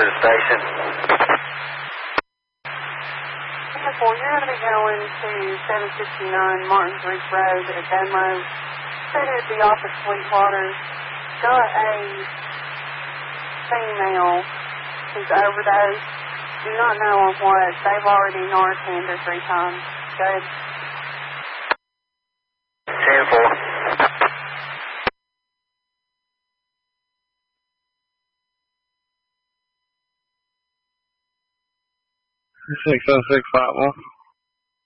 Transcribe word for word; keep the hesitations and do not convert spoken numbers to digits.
to the station. You're going to be going to seven sixty-nine Martins Ridge Road at Demo. Stated at the office Sweetwater. Got a female who's overdosed. Do not know on what. They've already Narcaned her three times. Good. ten four. six oh six five one.